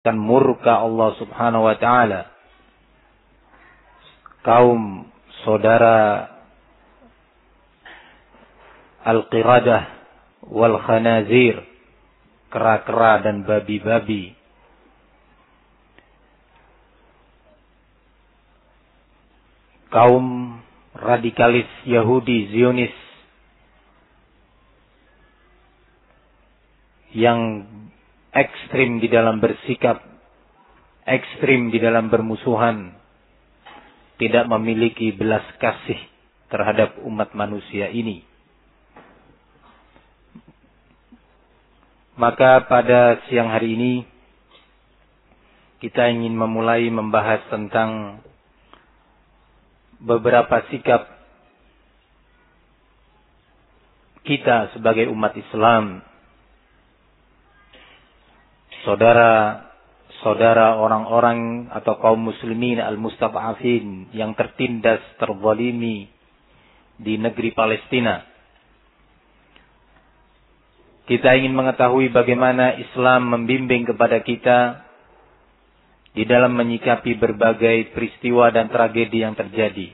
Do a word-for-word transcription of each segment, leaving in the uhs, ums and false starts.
dan murka Allah Subhanahu wa taala. Kaum saudara al-qiradah wal khanazir, kera-kera dan babi-babi, kaum radikalis Yahudi Zionis yang ekstrim di dalam bersikap, ekstrim di dalam bermusuhan, tidak memiliki belas kasih terhadap umat manusia ini. Maka pada siang hari ini kita ingin memulai membahas tentang beberapa sikap kita sebagai umat Islam, saudara-saudara orang-orang atau kaum muslimin al-mustad'afin yang tertindas, terzalimi di negeri Palestina. Kita ingin mengetahui bagaimana Islam membimbing kepada kita di dalam menyikapi berbagai peristiwa dan tragedi yang terjadi.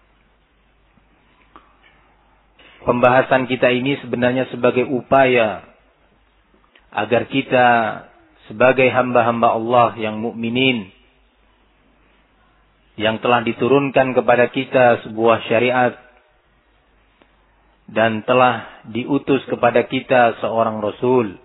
Pembahasan kita ini sebenarnya sebagai upaya agar kita sebagai hamba-hamba Allah yang mukminin, yang telah diturunkan kepada kita sebuah syariat dan telah diutus kepada kita seorang Rasul,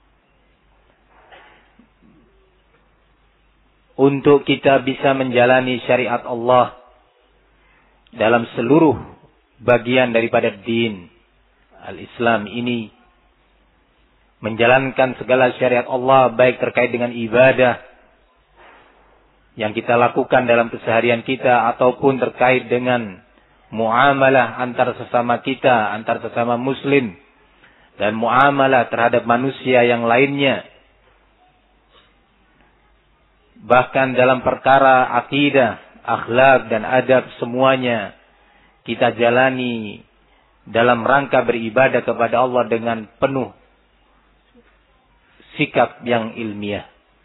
untuk kita bisa menjalani syariat Allah dalam seluruh bagian daripada din al-Islam ini, menjalankan segala syariat Allah baik terkait dengan ibadah yang kita lakukan dalam keseharian kita ataupun terkait dengan muamalah antar sesama kita, antar sesama muslim, dan muamalah terhadap manusia yang lainnya. Bahkan dalam perkara akidah, akhlak dan adab, semuanya kita jalani dalam rangka beribadah kepada Allah dengan penuh sikap yang ilmiah,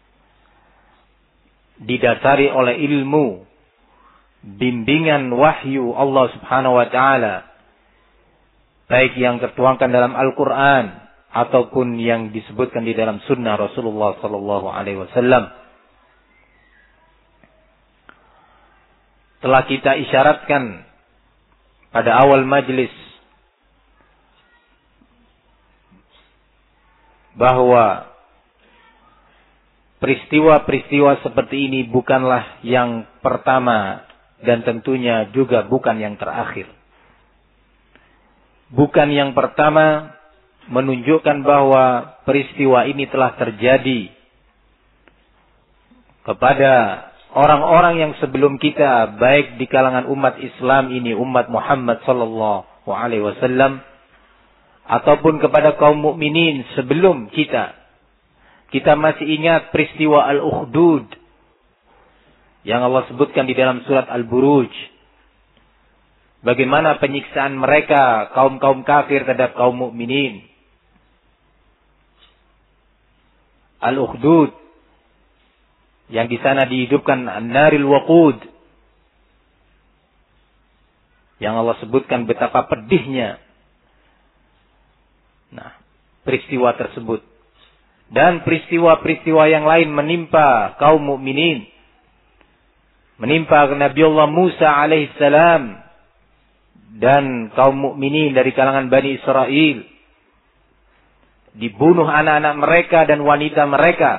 didasari oleh ilmu, bimbingan wahyu Allah Subhanahu wa taala, baik yang tertuangkan dalam Al-Quran ataupun yang disebutkan di dalam sunnah Rasulullah sallallahu alaihi wasallam. Telah kita isyaratkan pada awal majlis bahwa peristiwa-peristiwa seperti ini bukanlah yang pertama dan tentunya juga bukan yang terakhir. Bukan yang pertama menunjukkan bahwa peristiwa ini telah terjadi kepada orang-orang yang sebelum kita, baik di kalangan umat Islam ini, umat Muhammad sallallahu alaihi wasallam, ataupun kepada kaum mukminin sebelum kita. Kita masih ingat peristiwa Al-Ukhdud yang Allah sebutkan di dalam surat Al-Buruj. Bagaimana penyiksaan mereka, kaum-kaum kafir terhadap kaum mukminin. Al-Ukhdud yang di sana dihidupkan an-naril waqud, yang Allah sebutkan betapa pedihnya nah peristiwa tersebut. Dan peristiwa-peristiwa yang lain menimpa kaum mukminin, menimpa Nabiullah Musa alaihissalam dan kaum mukminin dari kalangan Bani Israel. Dibunuh anak-anak mereka dan wanita mereka,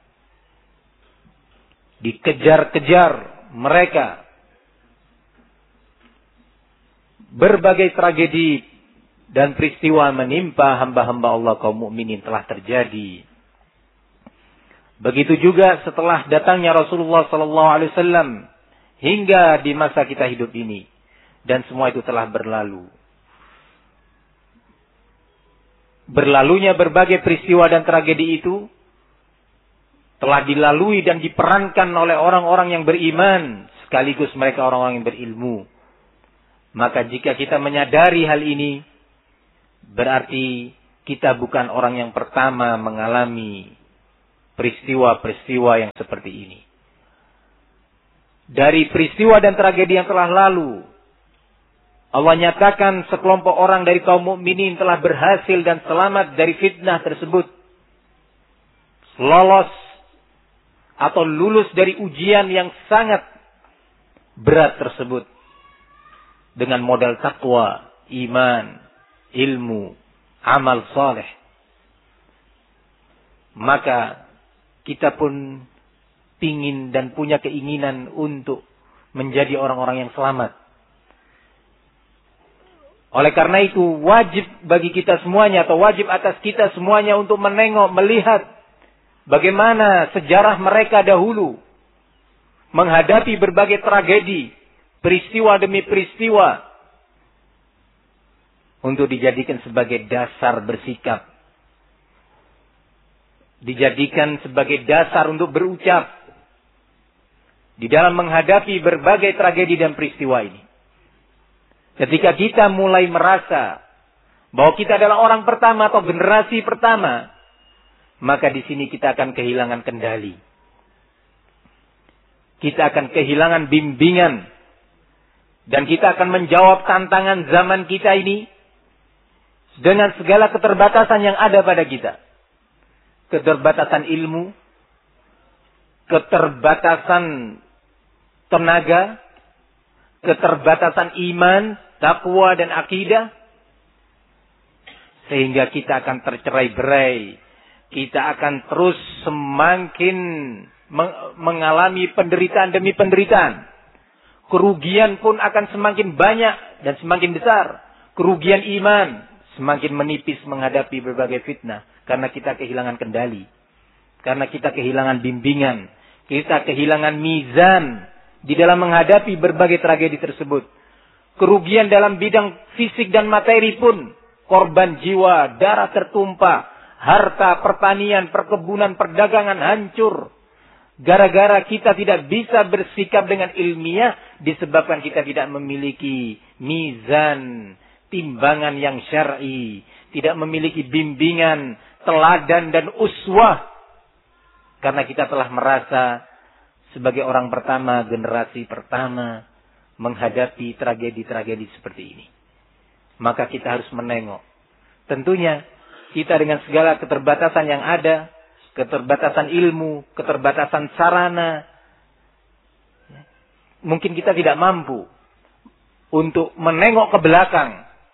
dikejar-kejar mereka. Berbagai tragedi dan peristiwa menimpa hamba-hamba Allah kaum mukminin telah terjadi. Begitu juga setelah datangnya Rasulullah sallallahu alaihi wasallam hingga di masa kita hidup ini, dan semua itu telah berlalu. Berlalunya berbagai peristiwa dan tragedi itu telah dilalui dan diperankan oleh orang-orang yang beriman, sekaligus mereka orang-orang yang berilmu. Maka jika kita menyadari hal ini, berarti kita bukan orang yang pertama mengalami peristiwa-peristiwa yang seperti ini. Dari peristiwa dan tragedi yang telah lalu, Allah nyatakan sekelompok orang dari kaum mukminin telah berhasil dan selamat dari fitnah tersebut. Lolos atau lulus dari ujian yang sangat berat tersebut. Dengan modal takwa, iman, ilmu, amal saleh. Maka kita pun pingin dan punya keinginan untuk menjadi orang-orang yang selamat. Oleh karena itu wajib bagi kita semuanya atau wajib atas kita semuanya untuk menengok, melihat bagaimana sejarah mereka dahulu menghadapi berbagai tragedi, peristiwa demi peristiwa, untuk dijadikan sebagai dasar bersikap, dijadikan sebagai dasar untuk berucap di dalam menghadapi berbagai tragedi dan peristiwa ini. Ketika kita mulai merasa bahwa kita adalah orang pertama atau generasi pertama, maka di sini kita akan kehilangan kendali. Kita akan kehilangan bimbingan. Dan kita akan menjawab tantangan zaman kita ini dengan segala keterbatasan yang ada pada kita. Keterbatasan ilmu, keterbatasan tenaga, keterbatasan iman, takwa dan akidah. Sehingga kita akan tercerai-berai. Kita akan terus semakin mengalami penderitaan demi penderitaan. Kerugian pun akan semakin banyak dan semakin besar. Kerugian iman semakin menipis menghadapi berbagai fitnah. Karena kita kehilangan kendali. Karena kita kehilangan bimbingan. Kita kehilangan mizan di dalam menghadapi berbagai tragedi tersebut. Kerugian dalam bidang fisik dan materi pun. Korban jiwa, darah tertumpah. Harta, pertanian, perkebunan, perdagangan hancur. Gara-gara kita tidak bisa bersikap dengan ilmiah. Disebabkan kita tidak memiliki mizan, timbangan yang syar'i. Tidak memiliki bimbingan, teladan dan uswah. Karena kita telah merasa sebagai orang pertama, generasi pertama, menghadapi tragedi-tragedi seperti ini. Maka kita harus menengok. Tentunya kita dengan segala keterbatasan yang ada, keterbatasan ilmu, keterbatasan sarana, mungkin kita tidak mampu untuk menengok ke belakang.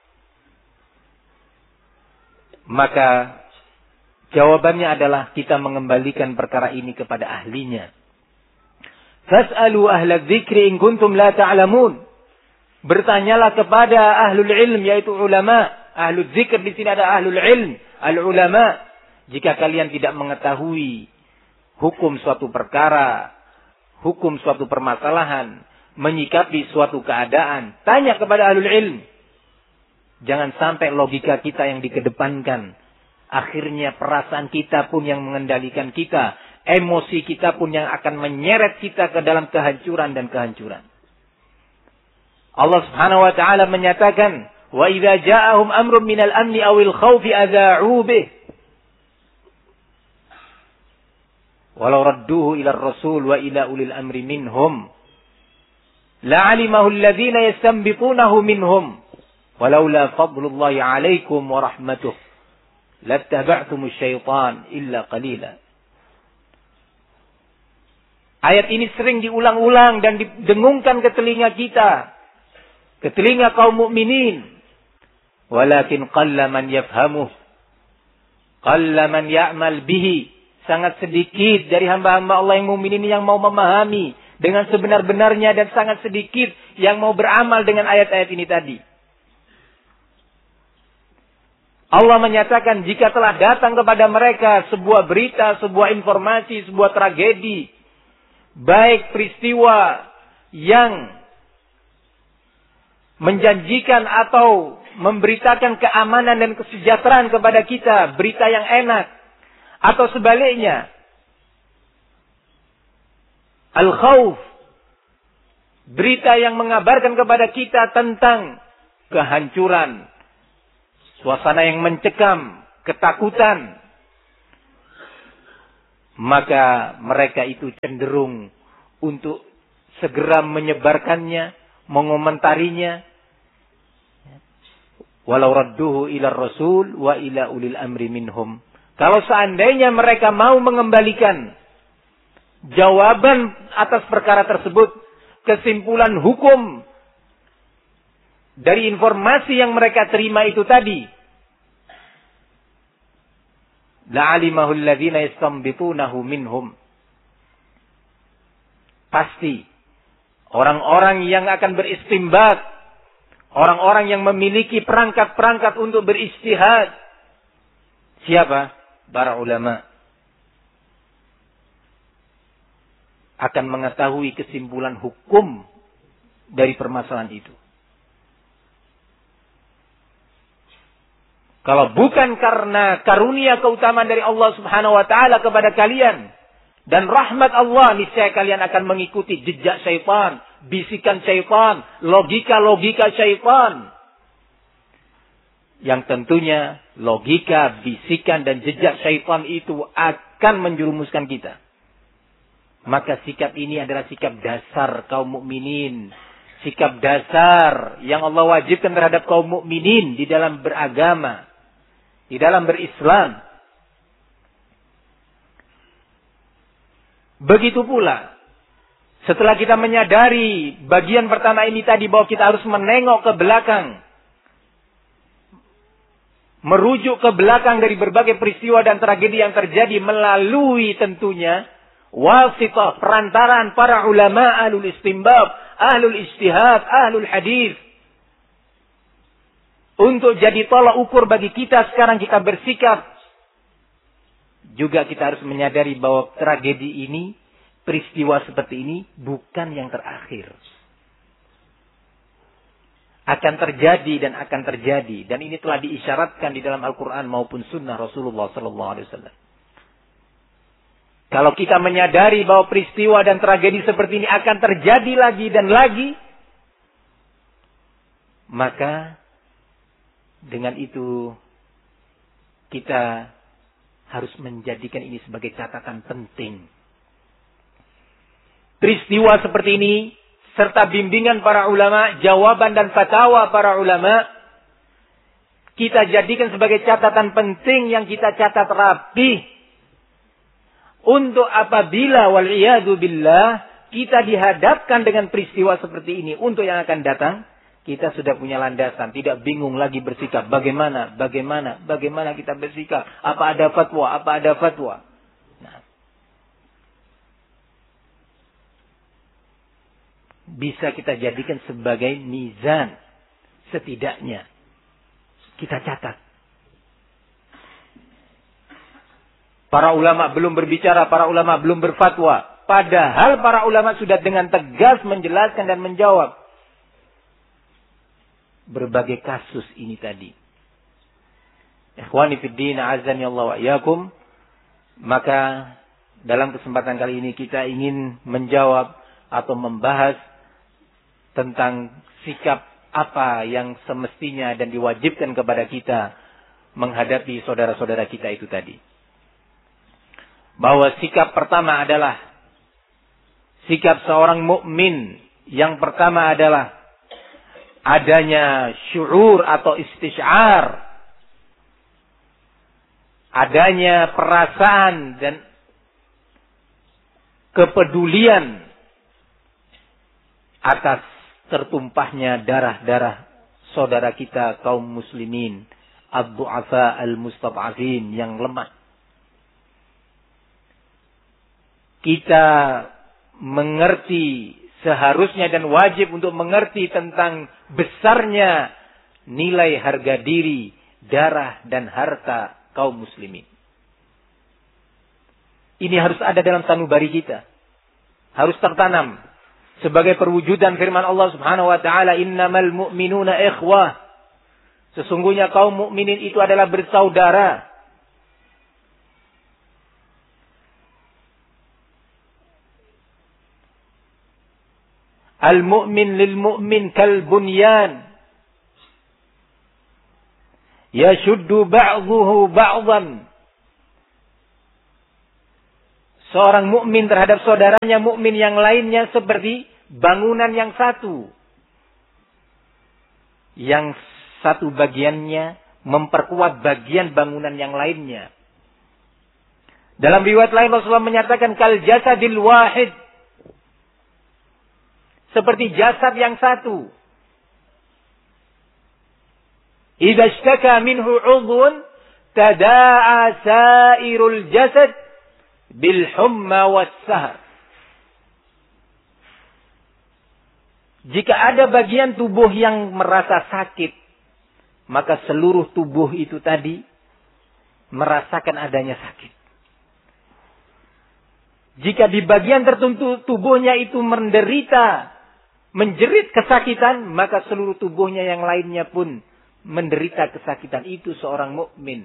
Maka jawabannya adalah kita mengembalikan perkara ini kepada ahlinya. Fas'alu ahla dzikri in kuntum la ta'lamun. Bertanyalah kepada ahlul ilm, yaitu ulama. Ahlul dzikr di sini ada ahlul ilm, al-ulama. Jika kalian tidak mengetahui hukum suatu perkara, hukum suatu permasalahan, menyikapi suatu keadaan, tanya kepada ahlul ilm. Jangan sampai logika kita yang dikedepankan. Akhirnya perasaan kita pun yang mengendalikan kita. Emosi kita pun yang akan menyeret kita ke dalam kehancuran dan kehancuran. Allah Subhanahu wa taala menyatakan, "Wa idza ja'ahum amrun minal amni awil khawfi adza'u bih." Walau radduhu ila ar-rasul wa ila ulil amri minhum la'alimahu alladhina yastanbitunahu minhum walaula fadlullahi 'alaikum wa rahmatuh lattaba'tumus syaitan illa qalila. Ayat ini sering diulang-ulang dan didengungkan ke telinga kita, ke telinga kaum mukminin. Walakin qalla man yafhamuh, qalla man ya'mal bihi. Sangat sedikit dari hamba-hamba Allah yang mukminin yang mau memahami dengan sebenar-benarnya, dan sangat sedikit yang mau beramal dengan ayat-ayat ini tadi. Allah menyatakan jika telah datang kepada mereka sebuah berita, sebuah informasi, sebuah tragedi, baik peristiwa yang menjanjikan atau memberitakan keamanan dan kesejahteraan kepada kita, berita yang enak, atau sebaliknya, al-khawf, berita yang mengabarkan kepada kita tentang kehancuran, suasana yang mencekam, ketakutan, maka mereka itu cenderung untuk segera menyebarkannya, mengomentarinya. Walau radduhu ila rasul wa ila ulil amri minhum. Kalau seandainya mereka mau mengembalikan jawaban atas perkara tersebut, kesimpulan hukum dari informasi yang mereka terima itu tadi, la'alimahu alladhina yastanbitunahu minhum. Pasti orang-orang yang akan beristimbat, orang-orang yang memiliki perangkat-perangkat untuk beristihad. Siapa? Para ulama. Akan mengetahui kesimpulan hukum dari permasalahan itu. Kalau bukan karena karunia keutamaan dari Allah Subhanahu wa taala kepada kalian dan rahmat Allah, niscaya kalian akan mengikuti jejak syaitan, bisikan syaitan, logika-logika syaitan. Yang tentunya logika, bisikan dan jejak syaitan itu akan menjerumuskan kita. Maka sikap ini adalah sikap dasar kaum mukminin, sikap dasar yang Allah wajibkan terhadap kaum mukminin di dalam beragama, di dalam berislam. Begitu pula, setelah kita menyadari bagian pertama ini tadi bahwa kita harus menengok ke belakang, merujuk ke belakang dari berbagai peristiwa dan tragedi yang terjadi melalui tentunya wasitah, perantaran para ulama ahlul istimbab, ahlul ijtihad, ahlul hadis. Untuk jadi tolak ukur bagi kita sekarang kita bersikap. Juga kita harus menyadari bahwa tragedi ini, peristiwa seperti ini bukan yang terakhir. Akan terjadi dan akan terjadi. Dan ini telah diisyaratkan di dalam Al-Quran maupun sunnah Rasulullah sallallahu alaihi wasallam. Kalau kita menyadari bahwa peristiwa dan tragedi seperti ini akan terjadi lagi dan lagi, maka dengan itu kita harus menjadikan ini sebagai catatan penting. Peristiwa seperti ini serta bimbingan para ulama, jawaban dan fatwa para ulama, kita jadikan sebagai catatan penting yang kita catat rapi. Untuk apabila wal'iyadu billah kita dihadapkan dengan peristiwa seperti ini untuk yang akan datang, kita sudah punya landasan, tidak bingung lagi bersikap. Bagaimana, bagaimana, bagaimana kita bersikap? Apa ada fatwa, apa ada fatwa? Nah, bisa kita jadikan sebagai mizan. Setidaknya kita catat. Para ulama belum berbicara, para ulama belum berfatwa. Padahal para ulama sudah dengan tegas menjelaskan dan menjawab berbagai kasus ini tadi. Ikhwani fiddin, azani Allah wa iyyakum. Maka dalam kesempatan kali ini kita ingin menjawab atau membahas tentang sikap apa yang semestinya dan diwajibkan kepada kita menghadapi saudara-saudara kita itu tadi. Bahwa sikap pertama adalah sikap seorang mukmin. Yang pertama adalah adanya syu'ur atau istisy'ar. Adanya perasaan dan kepedulian atas tertumpahnya darah-darah saudara kita kaum muslimin, ad-du'afa al-mustad'afin, yang lemah. Kita mengerti seharusnya dan wajib untuk mengerti tentang besarnya nilai harga diri, darah dan harta kaum muslimin. Ini harus ada dalam sanubari kita. Harus tertanam sebagai perwujudan firman Allah Subhanahu wa taala, innamal mu'minuna ikhwah. Sesungguhnya kaum mukminin itu adalah bersaudara. Al-mu'min lil-mu'min kal-bunyan. Yashuddu ba'dhuhu ba'dhan. seorang mukmin terhadap saudaranya mukmin yang lainnya seperti bangunan yang satu. Yang satu bagiannya memperkuat bagian bangunan yang lainnya. Dalam riwayat lain Rasulullah menyatakan kal jasadil wahid. Seperti jasad yang satu. Idza ishtaka minhu 'udhun tada'a sairul jasad bil humma was sahar. Jika ada bagian tubuh yang merasa sakit, maka seluruh tubuh itu tadi merasakan adanya sakit. Jika di bagian tertentu tubuhnya itu menderita, menjerit kesakitan, maka seluruh tubuhnya yang lainnya pun menderita kesakitan. Itu seorang mukmin.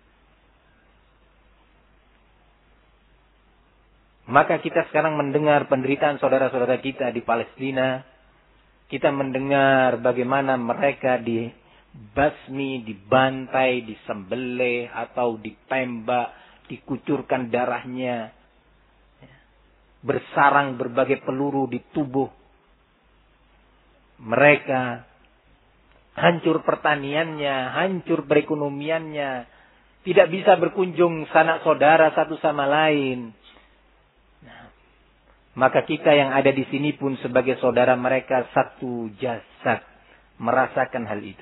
Maka kita sekarang mendengar penderitaan saudara-saudara kita di Palestina. Kita mendengar bagaimana mereka dibasmi, dibantai, disembelih atau ditembak, dikucurkan darahnya. Bersarang berbagai peluru di tubuh mereka. Hancur pertaniannya, hancur perekonomiannya. Tidak bisa berkunjung sanak saudara satu sama lain. Nah, maka kita yang ada di sini pun sebagai saudara mereka satu jasad. Merasakan hal itu.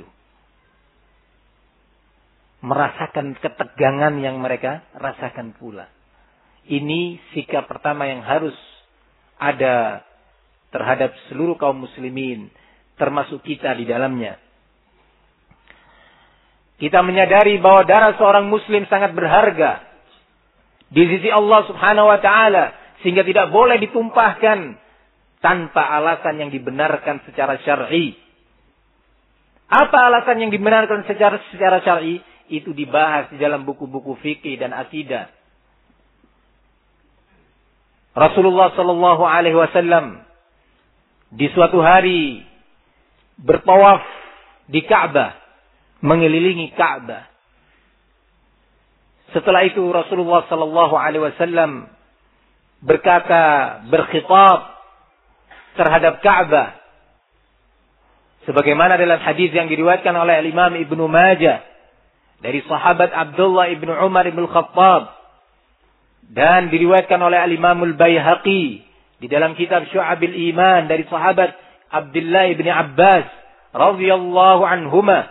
Merasakan ketegangan yang mereka rasakan pula. Ini sikap pertama yang harus ada terhadap seluruh kaum muslimin. Termasuk kita di dalamnya. Kita menyadari bahwa darah seorang muslim sangat berharga di sisi Allah Subhanahu wa taala sehingga tidak boleh ditumpahkan tanpa alasan yang dibenarkan secara syar'i. Apa alasan yang dibenarkan secara secara syar'i? Itu dibahas di dalam buku-buku fikih dan akidah. Rasulullah sallallahu alaihi wasallam di suatu hari bertawaf di Ka'bah, mengelilingi Ka'bah. Setelah itu Rasulullah sallallahu alaihi wasallam berkata, berkhitab terhadap Ka'bah. Sebagaimana dalam hadis yang diriwayatkan oleh Imam Ibnu Majah dari sahabat Abdullah Ibnu Umar Ibnu Khattab dan diriwayatkan oleh Imam Al-Baihaqi di dalam kitab Syu'abil Iman dari sahabat Abdullah Ibnu Abbas radhiyallahu anhuma.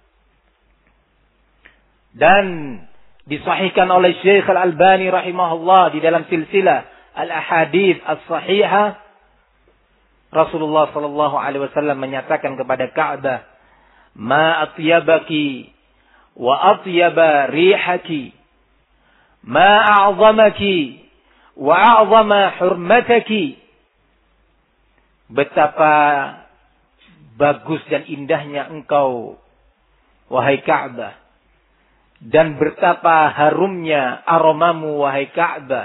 Dan disahihkan oleh Syekh Al-Albani rahimahullah di dalam silsilah Al-Ahadits As-Sahihah. Rasulullah sallallahu alaihi wasallam menyatakan kepada Ka'bah, "Ma atyabaki wa atyaba rihaki, ma a'zamaki wa a'zama hurmataki." Betapa bagus dan indahnya engkau, wahai Ka'bah. Dan betapa harumnya aromamu, wahai Ka'bah.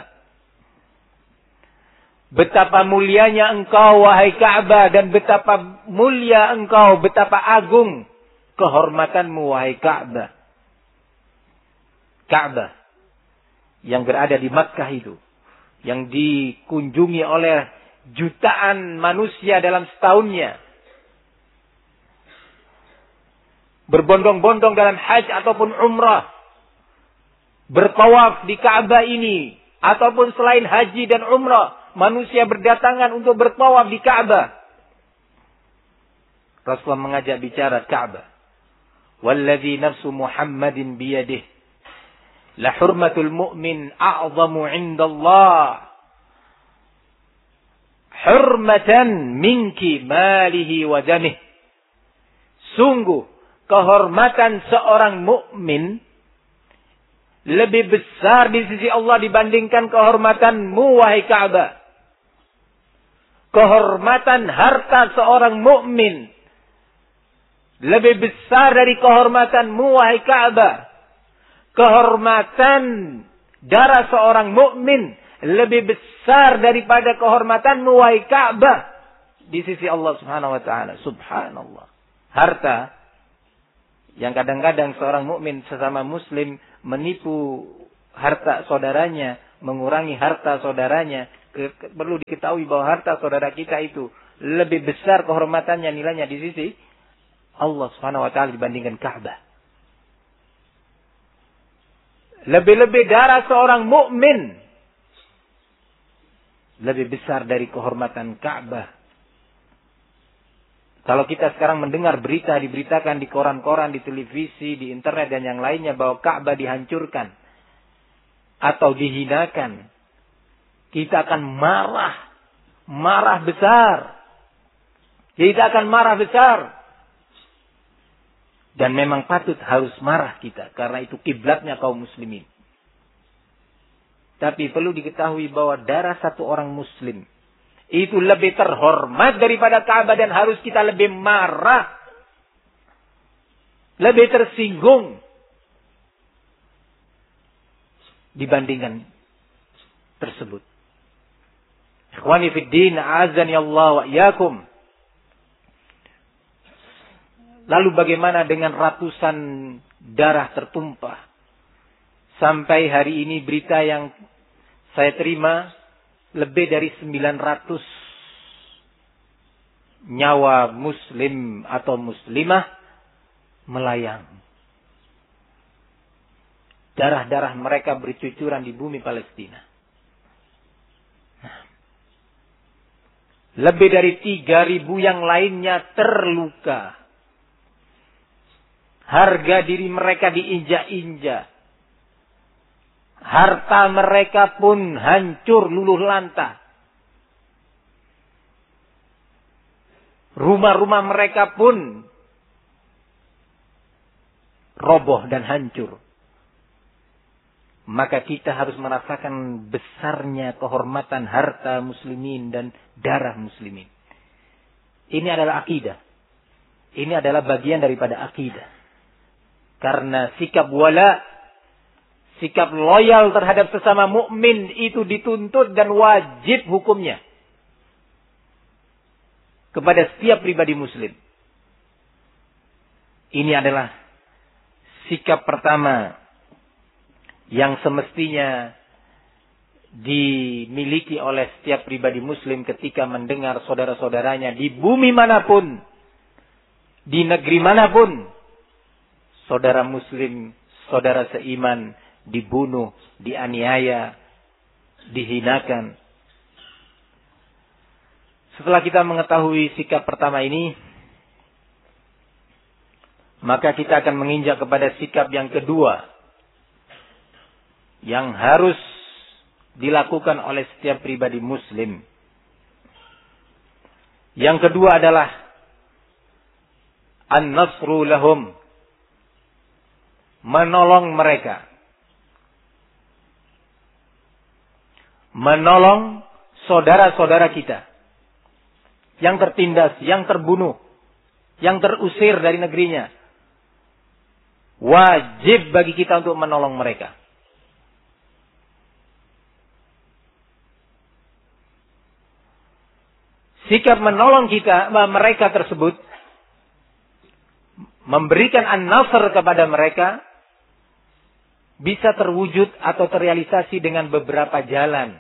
Betapa mulianya engkau, wahai Ka'bah. Dan betapa mulia engkau, betapa agung kehormatanmu, wahai Ka'bah. Ka'bah yang berada di Makkah itu, yang dikunjungi oleh jutaan manusia dalam setahunnya. Berbondong-bondong dalam haji ataupun umrah. Bertawaf di Ka'bah ini. Ataupun selain haji dan umrah. Manusia berdatangan untuk bertawaf di Ka'bah. Rasulullah mengajak bicara Ka'bah. Walladhi nafsu Muhammadin biyadih. La hurmatul mu'min a'zamu indallah. Hurmatan minki malihi wa damih. Sungguh. Kehormatan seorang mukmin lebih besar di sisi Allah dibandingkan kehormatanmu, wahai Ka'bah. Kehormatan harta seorang mukmin lebih besar dari kehormatanmu, wahai Ka'bah. Kehormatan darah seorang mukmin lebih besar daripada kehormatanmu, wahai Ka'bah, di sisi Allah Subhanahu wa taala. Subhanallah. Harta yang kadang-kadang seorang mukmin sesama muslim menipu harta saudaranya mengurangi harta saudaranya. Ke, ke, perlu diketahui bahwa harta saudara kita itu lebih besar kehormatannya, nilainya di sisi Allah Subhanahu wa taala dibandingkan Ka'bah. Lebih-lebih darah seorang mukmin lebih besar dari kehormatan Ka'bah. Kalau kita sekarang mendengar berita, diberitakan di koran-koran, di televisi, di internet dan yang lainnya bahwa Ka'bah dihancurkan atau dihinakan, kita akan marah, marah besar. Kita akan marah besar. Dan memang patut harus marah kita. Karena itu kiblatnya kaum muslimin. Tapi perlu diketahui bahwa darah satu orang muslim itu lebih terhormat daripada Ka'bah. Dan harus kita lebih marah. Lebih tersinggung. Dibandingkan tersebut. Ikhwani fid din, a'azzani Allah wa iyyakum. Lalu bagaimana dengan ratusan darah tertumpah? Sampai hari ini berita yang saya terima, lebih dari sembilan ratus nyawa muslim atau muslimah melayang. Darah-darah mereka bercucuran di bumi Palestina. Lebih dari tiga ribu yang lainnya terluka. Harga diri mereka diinjak-injak. Harta mereka pun hancur luluh lantah. Rumah-rumah mereka pun roboh dan hancur. Maka kita harus merasakan besarnya kehormatan harta muslimin dan darah muslimin. Ini adalah akidah. Ini adalah bagian daripada akidah. Karena sikap wala, sikap loyal terhadap sesama mukmin itu dituntut dan wajib hukumnya kepada setiap pribadi muslim. Ini adalah sikap pertama yang semestinya dimiliki oleh setiap pribadi muslim ketika mendengar saudara-saudaranya di bumi manapun, di negeri manapun, saudara muslim, saudara seiman dibunuh, dianiaya, dihinakan. Setelah kita mengetahui sikap pertama ini, maka kita akan menginjak kepada sikap yang kedua yang harus dilakukan oleh setiap pribadi muslim. Yang kedua adalah an-nasru lahum, menolong mereka. Menolong saudara-saudara kita yang tertindas, yang terbunuh, yang terusir dari negerinya. Wajib bagi kita untuk menolong mereka. Sikap menolong kita, mereka tersebut, memberikan an-nasr kepada mereka, bisa terwujud atau terrealisasi dengan beberapa jalan.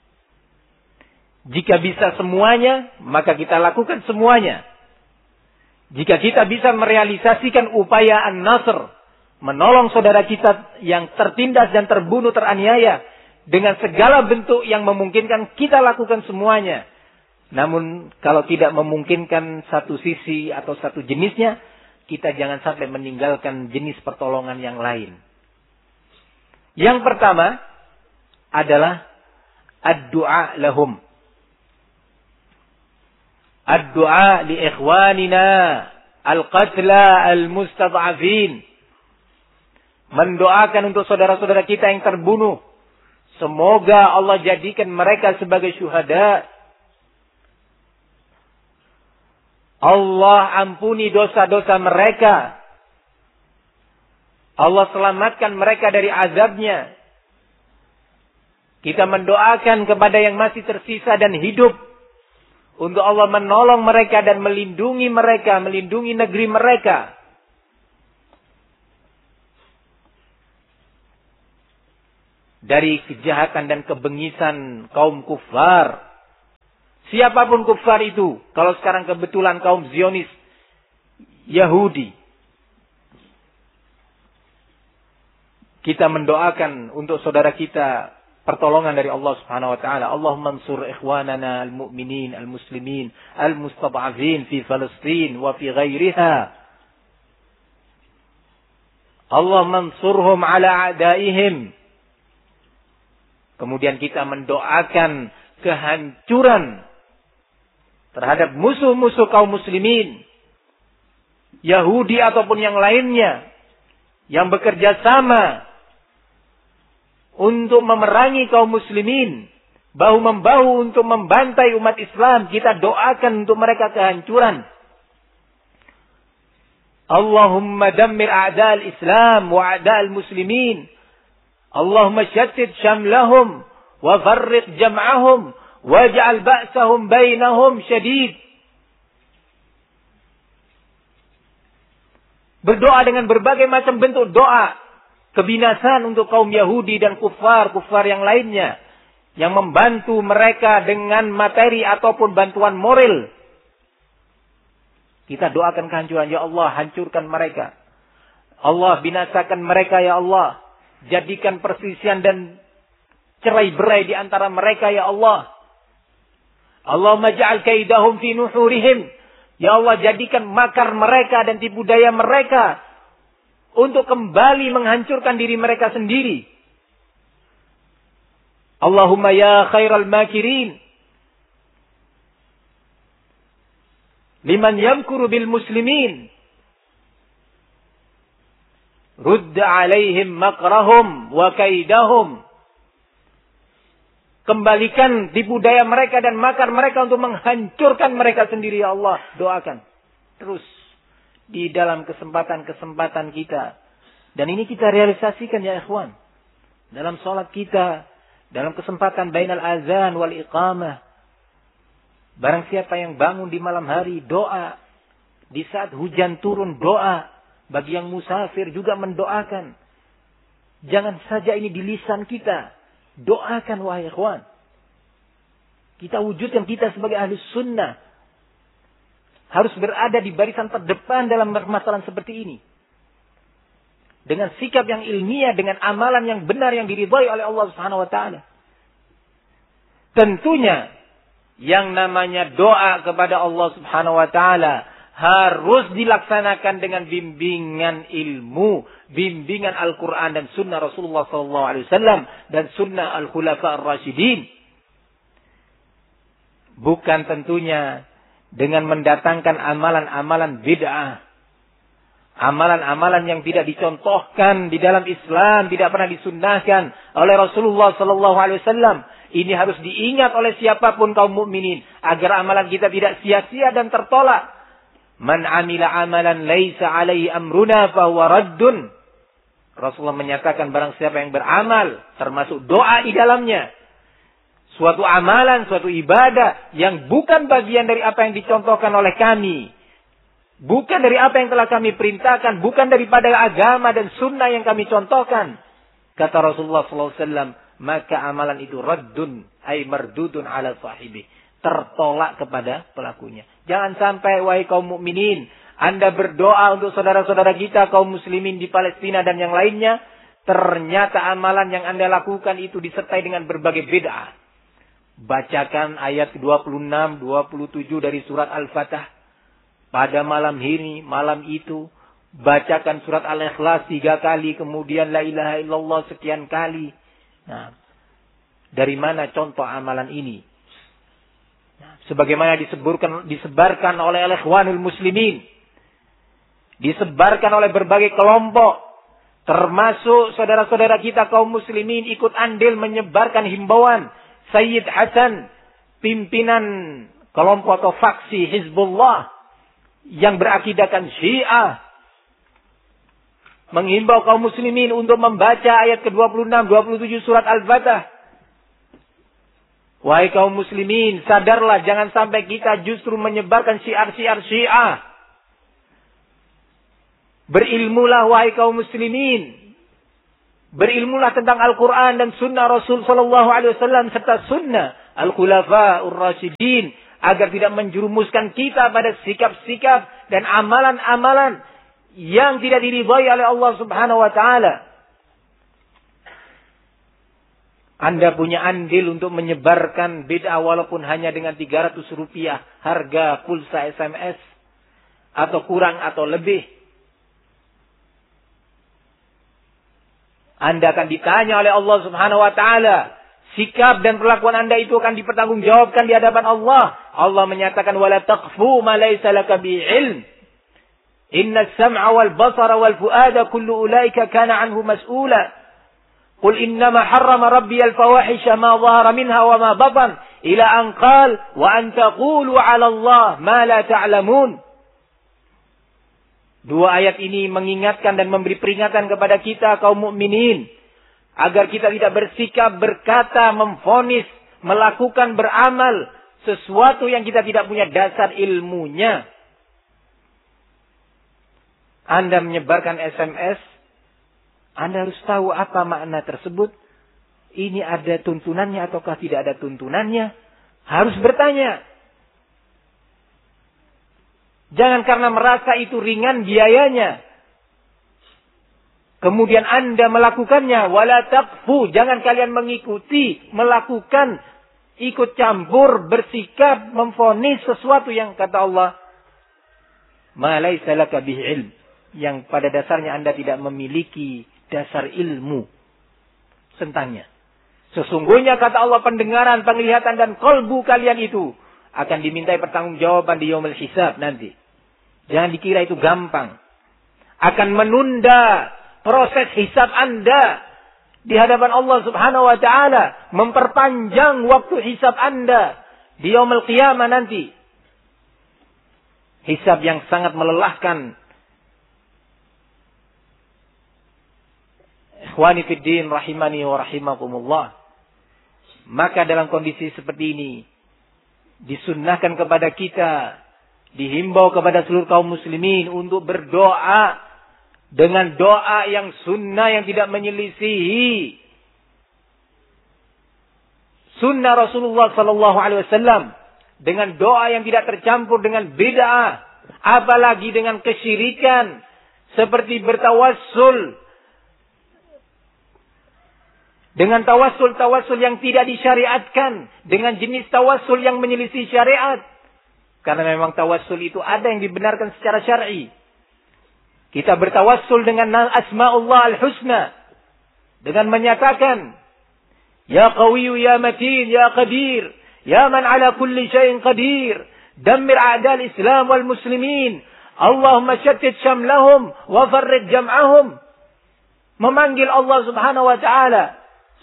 Jika bisa semuanya, maka kita lakukan semuanya. Jika kita bisa merealisasikan upaya an-nasr, menolong saudara kita yang tertindas dan terbunuh, teraniaya, dengan segala bentuk yang memungkinkan, kita lakukan semuanya. Namun kalau tidak memungkinkan satu sisi atau satu jenisnya, kita jangan sampai meninggalkan jenis pertolongan yang lain. Yang pertama adalah ad-du'a lahum. Ad-du'a li ikhwanina al-qatla al-mustad'afin. Mendoakan untuk saudara-saudara kita yang terbunuh. Semoga Allah jadikan mereka sebagai syuhada. Allah ampuni dosa-dosa mereka. Allah selamatkan mereka dari azabnya. Kita mendoakan kepada yang masih tersisa dan hidup, untuk Allah menolong mereka dan melindungi mereka, melindungi negeri mereka. dari kejahatan dan kebengisan kaum kufar. Siapapun kufar itu, kalau sekarang kebetulan kaum Zionis, Yahudi, kita mendoakan untuk saudara kita pertolongan dari Allah Subhanahu wa taala. Allahumma ansur ikhwanana al-mu'minin al-muslimin al-mustad'afin fi Palestin wa fi ghairiha. Allahumma ansurhum ala a'daihim. Kemudian kita mendoakan kehancuran terhadap musuh-musuh kaum muslimin, Yahudi ataupun yang lainnya, yang bekerja sama untuk memerangi kaum muslimin, bahu-membahu untuk membantai umat Islam. Kita doakan untuk mereka kehancuran. Allahumma dammir a'da'al Islam wa a'da'al muslimin. Allahumma syattid syamlahum wa farriq jam'ahum waj'al ba'sahum bainahum syadid. Berdoa dengan berbagai macam bentuk doa kebinasan untuk kaum Yahudi dan kufar-kufar yang lainnya yang membantu mereka dengan materi ataupun bantuan moral. Kita doakan kehancuran. Ya Allah, hancurkan mereka. Allah, binasakan mereka ya Allah. Jadikan perselisihan dan cerai-berai di antara mereka ya Allah. Allahumma ja'al kaidahum fi nuhurihim. Ya Allah, jadikan makar mereka dan tipu daya mereka untuk kembali menghancurkan diri mereka sendiri. Allahumma ya khairal makirin. Liman yamkuru bil muslimin. Rudda alaihim makrahum wa kaidahum. Kembalikan tipu daya mereka dan makar mereka untuk menghancurkan mereka sendiri ya Allah. Doakan terus di dalam kesempatan-kesempatan kita. Dan ini kita realisasikan ya ikhwan. Dalam sholat kita. Dalam kesempatan bainal azan wal iqamah. Barang siapa yang bangun di malam hari doa. Di saat hujan turun doa. Bagi yang musafir juga mendoakan. Jangan saja ini di lisan kita. Doakan wahai ikhwan. Kita wujudkan kita sebagai ahli sunnah. Harus berada di barisan terdepan dalam permasalahan seperti ini. Dengan sikap yang ilmiah, dengan amalan yang benar yang diridhai oleh Allah Subhanahu wa taala. Tentunya yang namanya doa kepada Allah Subhanahu wa taala harus dilaksanakan dengan bimbingan ilmu, bimbingan Al-Quran dan sunnah Rasulullah sallallahu alaihi wasallam dan sunnah Al-Khulafa Ar-Rasyidin. Bukan tentunya dengan mendatangkan amalan-amalan bid'ah. Amalan-amalan yang tidak dicontohkan di dalam Islam, tidak pernah disunnahkan oleh Rasulullah sallallahu alaihi wasallam. Ini harus diingat oleh siapapun kaum mukminin agar amalan kita tidak sia-sia dan tertolak. Man amila amalan laisa alaihi amruna fahuwa raddun. Rasulullah menyatakan barang siapa yang beramal termasuk doa di dalamnya, suatu amalan, suatu ibadah yang bukan bagian dari apa yang dicontohkan oleh kami, bukan dari apa yang telah kami perintahkan, bukan daripada agama dan sunnah yang kami contohkan, kata Rasulullah sallallahu alaihi wasallam, maka amalan itu raddun ay mardudun ala sahibi, tertolak kepada pelakunya. Jangan sampai wahai kaum mukminin, Anda berdoa untuk saudara-saudara kita kaum muslimin di Palestina dan yang lainnya, ternyata amalan yang Anda lakukan itu disertai dengan berbagai bid'ah. Bacakan ayat dua puluh enam, dua puluh tujuh dari surat Al-Fatah pada malam ini, malam itu. Bacakan surat Al-Ikhlas tiga kali, kemudian la ilaha illallah sekian kali. Nah, dari mana contoh amalan ini? Sebagaimana disebarkan, disebarkan oleh ikhwanul muslimin. Disebarkan oleh berbagai kelompok. Termasuk saudara-saudara kita kaum muslimin ikut andil menyebarkan himbauan. Sayyid Hasan, pimpinan kelompok atau faksi Hizbullah yang berakidahkan Syiah, menghimbau kaum muslimin untuk membaca ayat ke dua puluh enam, dua puluh tujuh surat Al-Fatah. Wahai kaum muslimin, sadarlah jangan sampai kita justru menyebarkan syiar-syiar Syiah. Berilmulah wahai kaum muslimin. Berilmulah tentang Al-Quran dan sunnah Rasul Sallallahu Alaihi Wasallam serta sunnah Al-Khulafa'ur Rasyidin, agar tidak menjerumuskan kita pada sikap-sikap dan amalan-amalan yang tidak diridhai oleh Allah Subhanahu Wa Taala. Anda punya andil untuk menyebarkan bid'ah walaupun hanya dengan tiga ratus rupiah harga pulsa S M S, atau kurang atau lebih. Anda akan ditanya oleh Allah Subhanahu Wa Taala. Sikap dan perlakuan Anda itu akan dipertanggungjawabkan di hadapan Allah. Allah menyatakan, wala taqfu ma laysa laka bi ilm. Inna as-sam'a wal basara wal fuada kullu ulaika kana anhu mas'ula. Qul innama harrama rabbi al-fawahisha ma dhahara minha wa ma batan ila an qal wa an taqulu 'ala Allah ma la ta'lamun. Dua ayat ini mengingatkan dan memberi peringatan kepada kita kaum mukminin agar kita tidak bersikap, berkata, memvonis, melakukan, beramal sesuatu yang kita tidak punya dasar ilmunya. Anda menyebarkan S M S, Anda harus tahu apa makna tersebut. Ini ada tuntunannya ataukah tidak ada tuntunannya. Harus bertanya. Jangan karena merasa itu ringan biayanya, kemudian Anda melakukannya. Wala taqfu, jangan kalian mengikuti, melakukan, ikut campur, bersikap, memvonis sesuatu yang kata Allah, ma laysa laka bihi ilm, yang pada dasarnya Anda tidak memiliki dasar ilmu tentangnya. Sesungguhnya kata Allah, pendengaran, penglihatan dan kolbu kalian itu akan dimintai pertanggungjawaban di yaumul hisab nanti. Jangan dikira itu gampang. Akan menunda proses hisab Anda di hadapan Allah Subhanahu Wa Taala, memperpanjang waktu hisab Anda di yaumul qiyamah nanti. Hisab yang sangat melelahkan. Ikhwani fid din rahimani wa rahimakumullah. Maka dalam kondisi seperti ini disunnahkan kepada kita, dihimbau kepada seluruh kaum muslimin untuk berdoa dengan doa yang sunnah, yang tidak menyelisihi sunnah Rasulullah sallallahu alaihi wasallam, dengan doa yang tidak tercampur dengan bid'ah, apalagi dengan kesyirikan seperti bertawassul dengan tawassul-tawassul yang tidak disyariatkan, dengan jenis tawassul yang menyelisih syariat. Karena memang tawassul itu ada yang dibenarkan secara syar'i. Kita bertawassul dengan asma'ullah al-husna, dengan menyatakan, ya qawiyyu ya matin ya qadir, ya man ala kulli syai'in qadir, dammir a'dal islam wal muslimin, Allahumma shattit syamlahum wa farrid jam'ahum. Memanggil Allah Subhanahu wa taala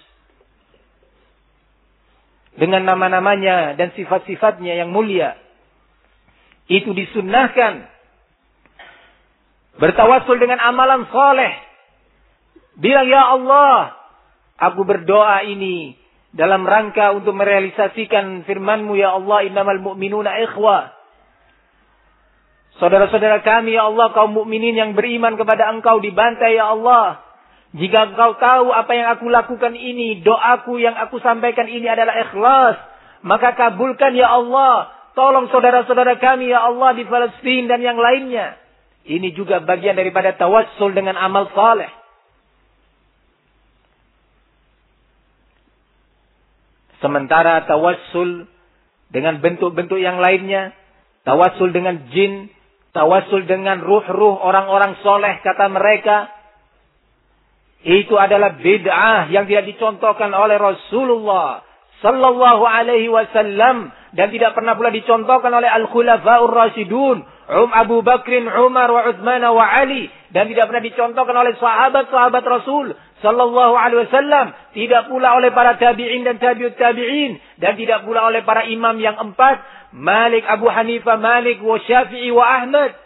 dengan nama-namanya dan sifat-sifatnya yang mulia. Itu disunnahkan. Bertawassul dengan amalan soleh. Bilang, ya Allah, aku berdoa ini dalam rangka untuk merealisasikan firman-Mu, ya Allah, innamal mu'minuna ikhwah. Saudara-saudara kami, ya Allah, kaum mukminin yang beriman kepada Engkau dibantai, ya Allah. Jika Engkau tahu apa yang aku lakukan ini, doaku yang aku sampaikan ini adalah ikhlas, maka kabulkan, ya Allah. Tolong saudara-saudara kami, ya Allah, di Palestina dan yang lainnya. Ini juga bagian daripada tawassul dengan amal saleh. Sementara tawassul dengan bentuk-bentuk yang lainnya, tawassul dengan jin, tawassul dengan ruh-ruh orang-orang soleh, kata mereka, itu adalah bid'ah yang tidak dicontohkan oleh Rasulullah sallallahu alaihi wasallam, dan tidak pernah pula dicontohkan oleh Al-Khulafa'ur Rasyidun, Um Abu Bakrin, Umar, wa Uthman, wa Ali, dan tidak pernah dicontohkan oleh sahabat-sahabat Rasul sallallahu alaihi wasallam, tidak pula oleh para tabi'in dan tabi'ut tabi'in, dan tidak pula oleh para imam yang empat, Malik, Abu Hanifah, Malik, wa Syafi'i, wa Ahmad.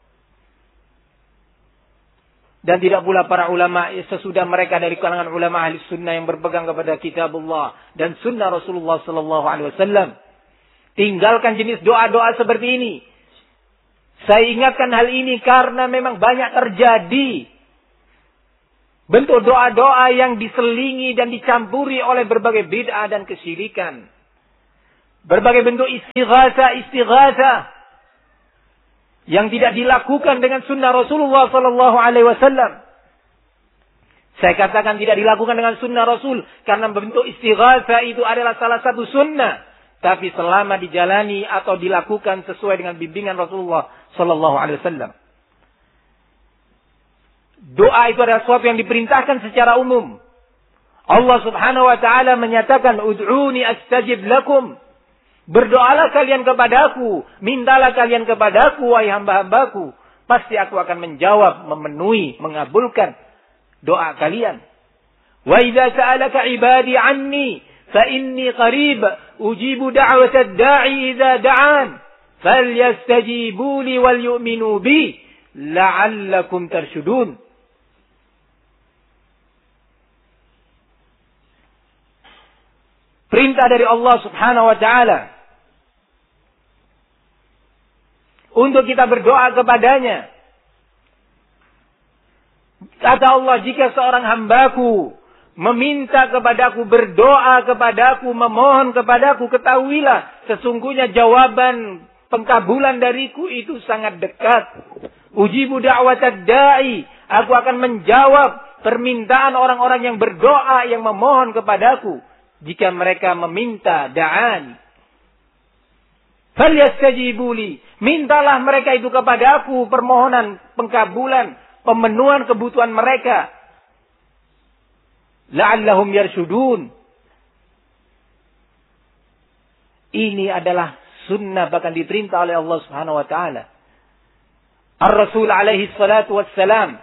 Dan tidak pula para ulama sesudah mereka dari kalangan ulama ahli sunnah yang berpegang kepada kitabullah dan sunnah Rasulullah sallallahu alaihi wasallam. Tinggalkan jenis doa-doa seperti ini. Saya ingatkan hal ini karena memang banyak terjadi Bentuk doa-doa yang diselingi dan dicampuri oleh berbagai bid'ah dan kesyirikan. Berbagai bentuk istighatsah-istighatsah yang tidak dilakukan dengan sunnah Rasulullah sallallahu alaihi wasallam. Saya katakan tidak dilakukan dengan sunnah Rasul karena bentuk istighatsah itu adalah salah satu sunnah. Tapi selama dijalani atau dilakukan sesuai dengan bimbingan Rasulullah sallallahu alaihi wasallam. Doa itu adalah sesuatu yang diperintahkan secara umum. Allah Subhanahu wa taala menyatakan, "Ud'uni astajib lakum." Berdoalah kalian kepadaku, mintalah kalian kepadaku wahai hamba-hambaku, pasti aku akan menjawab, memenuhi, mengabulkan doa kalian. Wa idza sa'alaka 'ibadi 'anni fa inni qarib ujibu da'watad da'i idza da'an falyastajibu li wal yu'minu bi la'allakum tarshudun. Perintah dari Allah Subhanahu wa taala untuk kita berdoa kepadanya. Kata Allah, jika seorang hambaku meminta kepadaku, berdoa kepadaku, memohon kepadaku, ketahuilah sesungguhnya jawaban pengkabulan dariku itu sangat dekat. Ujibu da'watad da'i, aku akan menjawab permintaan orang-orang yang berdoa, yang memohon kepadaku. Jika mereka meminta da'an, falyastajibuli, mintalah mereka itu kepadaku permohonan pengkabulan, pemenuhan kebutuhan mereka. La'allahum yarshudun. Ini adalah sunnah, bahkan diperintah oleh Allah Subhanahu wa taala. Ar-Rasul alaihi salatu wassalam,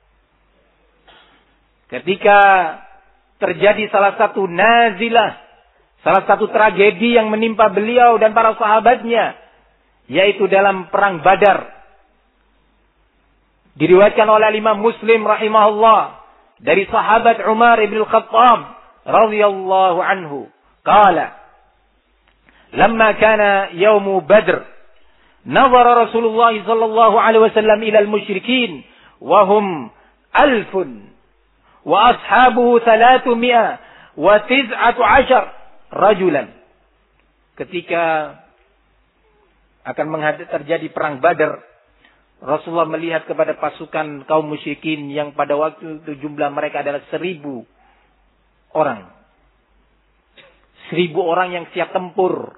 ketika terjadi salah satu nazilah, salah satu tragedi yang menimpa beliau dan para sahabatnya, yaitu dalam perang Badar. Diriwayatkan oleh Imam Muslim rahimahullah dari sahabat Umar ibn Khattab radhiyallahu anhu, qala, lamma kana yaumu Badr, nazara Rasulullah sallallahu alaihi wasallam ila al-musyrikin wa hum alfun wa ashabuhu thalathumia wa tis'atu ashar rajulan. Ketika akan menghadap terjadi perang Badar, Rasulullah melihat kepada pasukan kaum musyrikin yang pada waktu itu jumlah mereka adalah seribu orang. Seribu orang yang siap tempur.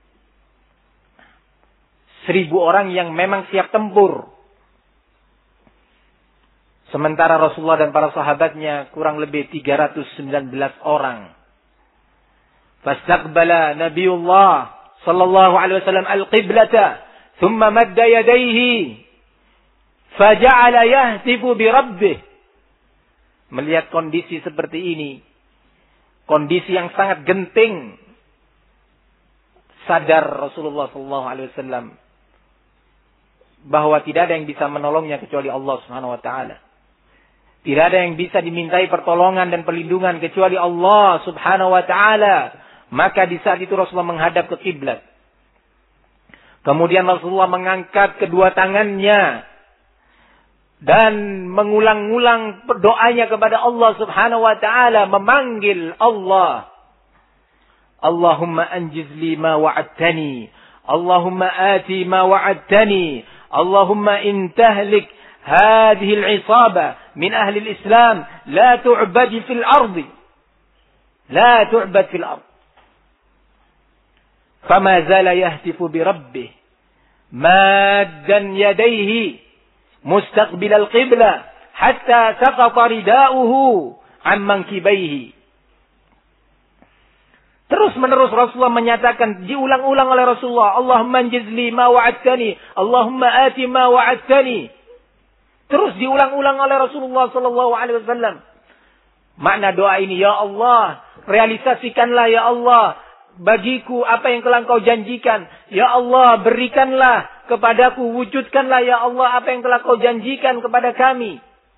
Seribu orang yang memang siap tempur. Sementara Rasulullah dan para sahabatnya kurang lebih tiga ratus sembilan belas orang. Fastaqbala Nabiullah sallallahu alaihi wasallam al-qiblata, thumma madda yadayhi, faja'ala yahtifu bi rabbih. Melihat kondisi seperti ini, kondisi yang sangat genting, sadar Rasulullah sallallahu alaihi wasallam bahwa tidak ada yang bisa menolongnya kecuali Allah Subhanahu wa taala. Tidak ada yang bisa dimintai pertolongan dan perlindungan kecuali Allah Subhanahu wa taala. Maka di saat itu Rasulullah menghadap ke kiblat. Kemudian Rasulullah mengangkat kedua tangannya dan mengulang-ulang doanya kepada Allah Subhanahu wa taala, memanggil Allah. Allahumma anjiz li ma wa'adtani, Allahumma ati ma wa'adtani, Allahumma in tahlik hadhihi al-'isaba min ahli al-Islam la tu'bad fil ardi, la tu'bad fil ard. Fama zala yahtifu bi rabbih maddan yadayhi mustaqbil al-qibla hatta saqata ridauhu an mankibaihi. Terus menerus Rasulullah menyatakan, diulang-ulang oleh Rasulullah, Allahumma anjizli ma wa'adtani, Allahumma ati ma wa'adtani. Terus diulang-ulang oleh Rasulullah sallallahu alaihi wasallam. Makna doa ini, ya Allah, realisasikanlah ya Allah bagiku apa yang telah Engkau janjikan. Ya Allah, berikanlah kepadaku, wujudkanlah ya Allah apa yang telah Kau janjikan kepada kami.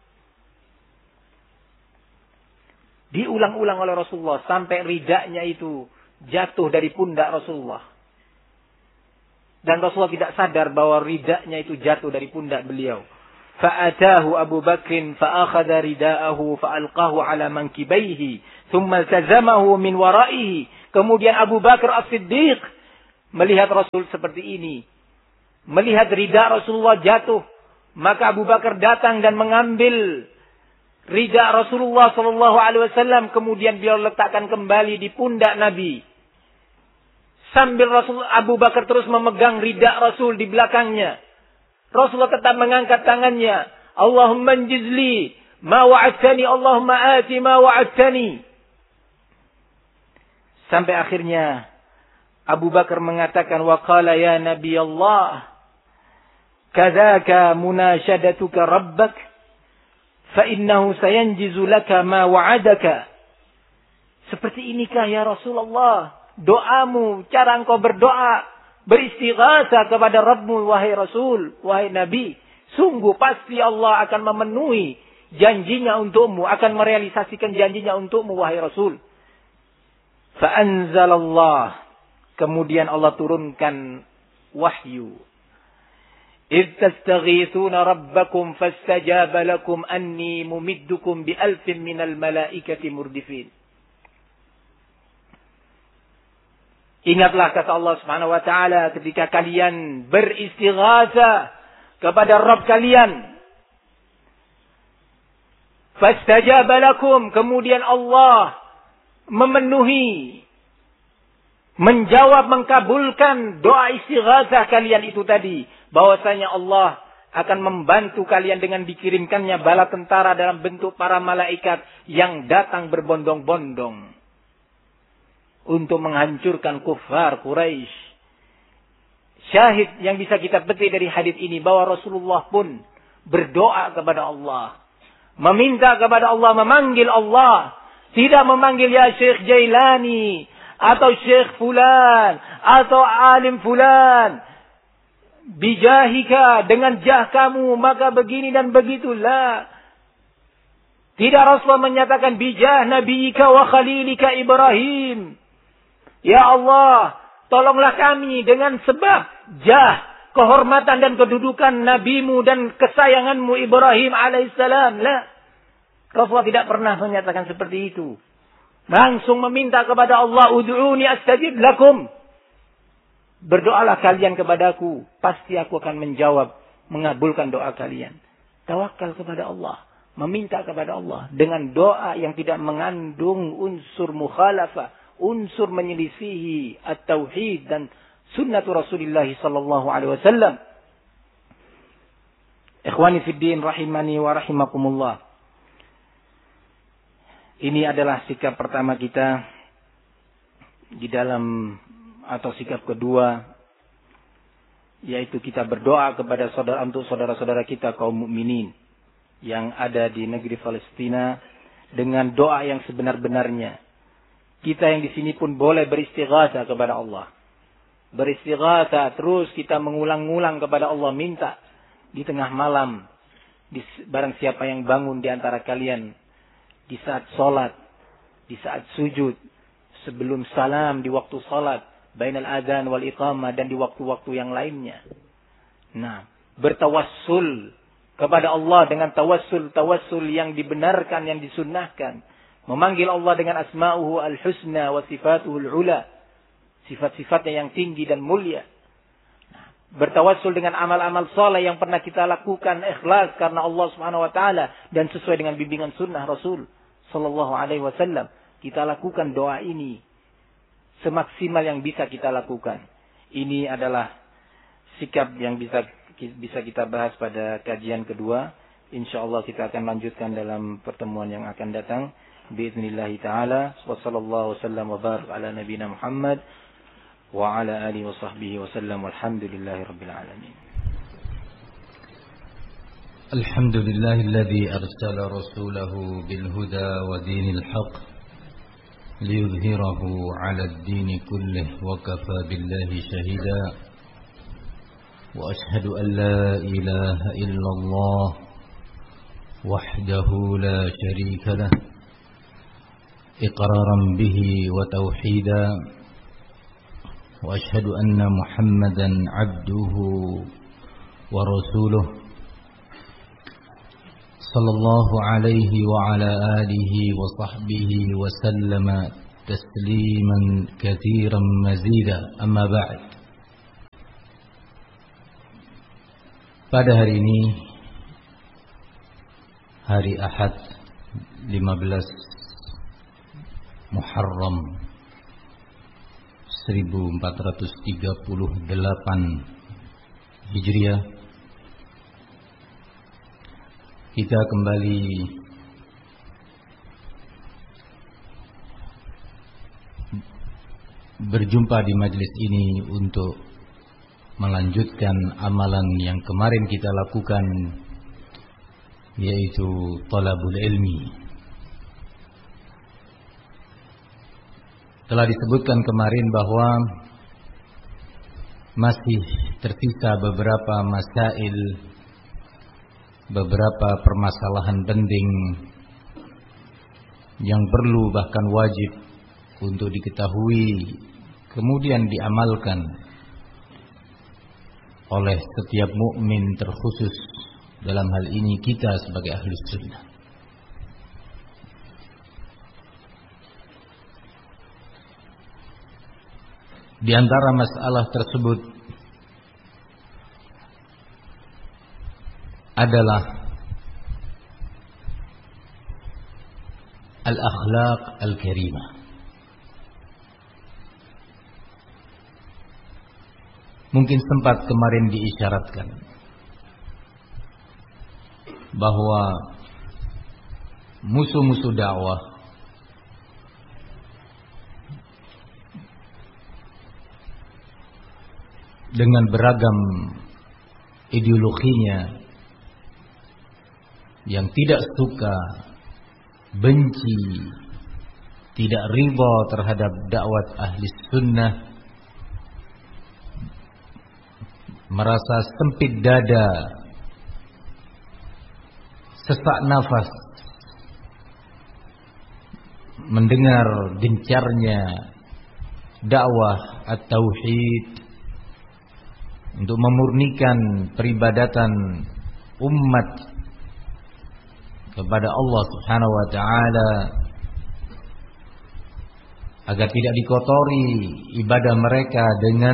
Diulang-ulang oleh Rasulullah sampai ridanya itu jatuh dari pundak Rasulullah. Dan Rasulullah tidak sadar bahwa ridanya itu jatuh dari pundak beliau. Fa'atahu Abu Bakr fa'akhadha rida'ahu fa'alqahu ala mankibaihi thumma tazamahu min waraihi. Kemudian Abu Bakar As-Siddiq melihat Rasul seperti ini, melihat rida Rasulullah jatuh, maka Abu Bakar datang dan mengambil rida Rasulullah sallallahu alaihi wasallam, kemudian beliau letakkan kembali di pundak Nabi. Sambil Rasul Abu Bakar terus memegang rida Rasul di belakangnya. Rasulullah tetap mengangkat tangannya. Allahumma anjizli ma wa'adtani, Allahumma ati ma wa'adtani. Sampai akhirnya Abu Bakar mengatakan, wa qala ya Nabi Allah, kadzaka munashadatuka rabbak, fa innahu sayanjizu laka ma wa'adaka. Seperti inikah ya Rasulullah doamu, cara engkau berdoa, beristighatsah kepada Rabbmu, wahai Rasul, wahai Nabi. Sungguh pasti Allah akan memenuhi janjinya untukmu, akan merealisasikan janjinya untukmu, wahai Rasul. Fa'anzalallah, kemudian Allah turunkan wahyu. إِذْ تَسْتَغِيثُونَ رَبَّكُمْ فَاسْتَجَابَ لَكُمْ أَنِّي مُمِدُّكُمْ بِأَلْفٍ مِّنَ الْمَلَائِكَةِ مُرْدِفِينَ. Ingatlah kata Allah Subhanahu wa taala ketika kalian beristighatsah kepada Rabb kalian. Fastajaba lakum, kemudian Allah memenuhi, menjawab, mengkabulkan doa istighatsah kalian itu tadi, bahwasanya Allah akan membantu kalian dengan dikirimkannya bala tentara dalam bentuk para malaikat yang datang berbondong-bondong untuk menghancurkan kufar Quraisy. Syahid yang bisa kita petik dari hadis ini bahwa Rasulullah pun berdoa kepada Allah, meminta kepada Allah, memanggil Allah, tidak memanggil ya Syekh Jailani atau Syekh fulan atau alim fulan, bijahika, dengan jah kamu maka begini dan begitulah. Tidak, Rasulullah menyatakan bijah nabiyika wa khalilika Ibrahim. Ya Allah, tolonglah kami dengan sebab jah, kehormatan dan kedudukan nabimu dan kesayanganmu Ibrahim alaihissalam. La. Rasulullah tidak pernah menyatakan seperti itu. Langsung meminta kepada Allah, ud'uni astajib lakum. Berdoalah kalian kepadaku, pasti aku akan menjawab, mengabulkan doa kalian. Tawakal kepada Allah, meminta kepada Allah dengan doa yang tidak mengandung unsur mukhalafah, unsur menyelisihi at-tauhid dan sunnatu Rasulullah sallallahu alaihi wasallam. Ikhwani fid din rahimani wa rahimakumullah. Ini adalah sikap pertama kita di dalam, atau sikap kedua, yaitu kita berdoa kepada saudara, untuk saudara-saudara kita kaum mukminin yang ada di negeri Palestina dengan doa yang sebenar-benarnya. Kita yang di sini pun boleh beristighatsah kepada Allah. Beristighatsah terus kita mengulang-ulang kepada Allah, minta di tengah malam, di, barang siapa yang bangun di antara kalian, di saat sholat, di saat sujud, sebelum salam, di waktu sholat, bainal adzan wal iqamah, dan di waktu-waktu yang lainnya. Nah, bertawassul kepada Allah dengan tawassul-tawassul yang dibenarkan, yang disunnahkan. Memanggil Allah dengan asma'uhu al-husna wa sifatuhu al-ula. Sifat-sifatnya yang tinggi dan mulia. Nah, bertawassul dengan amal-amal saleh yang pernah kita lakukan ikhlas karena Allah Subhanahu wa taala dan sesuai dengan bimbingan sunnah Rasul sallallahu alaihi wasallam. Kita lakukan doa ini semaksimal yang bisa kita lakukan. Ini adalah sikap yang bisa bisa kita bahas pada kajian kedua. Insyaallah kita akan lanjutkan dalam pertemuan yang akan datang. Biiznillah taala. Wa sallallahu wasallam wa barak ala nabiyina Muhammad wa ala alihi wa sahbihi wasallam. Walhamdulillahi rabbil alamin. Alhamdulillahilladzi arsala rasulahu bil huda wa dinil haqq liyudhhirahu 'ala ad-din kullih wa kafa billahi shahida. Wa ashhadu an la ilaha illallah wahdahu la sharika lah iqraran bihi wa tauhida. Wa ashhadu anna Muhammadan 'abduhu wa rasuluh sallallahu alaihi wa ala alihi wa sahbihi wa sallama tasliman katsiran mazida, amma ba'd. Pada hari ini, hari Ahad lima belas Muharram seribu empat ratus tiga puluh delapan Hijriah, kita kembali berjumpa di majelis ini untuk melanjutkan amalan yang kemarin kita lakukan, yaitu talabul ilmi. Telah disebutkan kemarin bahwa masih tersisa beberapa masail, beberapa permasalahan penting yang perlu bahkan wajib untuk diketahui kemudian diamalkan oleh setiap mukmin, terkhusus dalam hal ini kita sebagai ahli sunnah. Di antara masalah tersebut adalah al-akhlaq al-karimah. Mungkin sempat kemarin diisyaratkan bahwa musuh-musuh dakwah dengan beragam ideologinya yang tidak suka, benci, tidak ridha terhadap dakwah ahli sunnah, merasa sempit dada, sesak nafas mendengar gencarnya dakwah at-tauhid untuk memurnikan peribadatan umat kepada Allah Subhanahu wa taala, agar tidak dikotori ibadah mereka dengan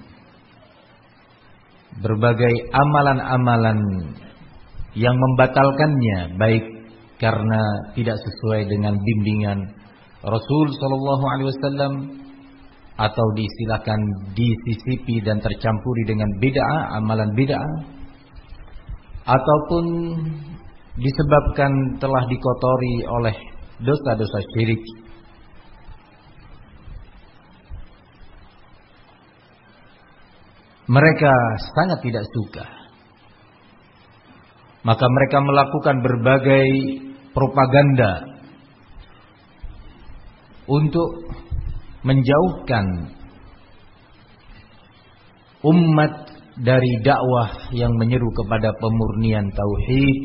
berbagai amalan-amalan yang membatalkannya, baik karena tidak sesuai dengan bimbingan Rasul sallallahu alaihi wasallam, atau diistilahkan disisipi dan tercampuri dengan bid'ah, amalan bid'ah, ataupun disebabkan telah dikotori oleh dosa-dosa syirik. Mereka sangat tidak suka. Maka mereka melakukan berbagai propaganda untuk menjauhkan umat dari dakwah yang menyeru kepada pemurnian tauhid,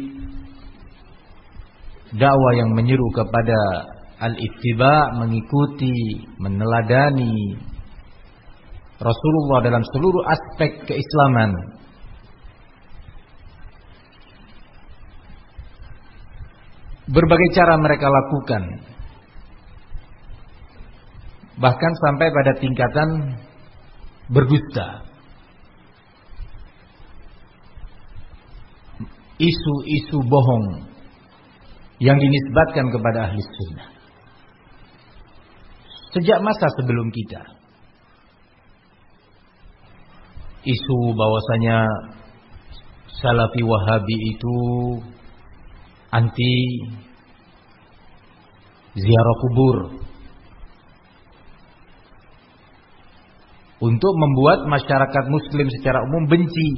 dakwah yang menyeru kepada al-ittiba, mengikuti, meneladani Rasulullah dalam seluruh aspek keislaman. Berbagai cara mereka lakukan, bahkan sampai pada tingkatan berdusta. Isu-isu bohong yang dinisbatkan kepada ahli sunnah sejak masa sebelum kita. Isu bahwasanya Salafi Wahabi itu anti ziarah kubur, untuk membuat masyarakat muslim secara umum benci